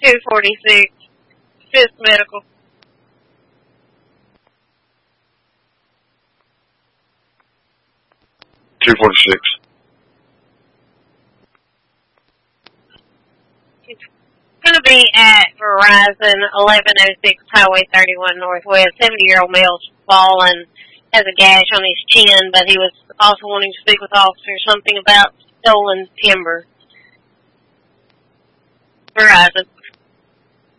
246, Fifth Medical. 246. It's going to be at Verizon, 1106 Highway 31 Northwest. 70-year-old male fallen, has a gash on his chin, but he was also wanting to speak with officers, something about stolen timber. Verizon.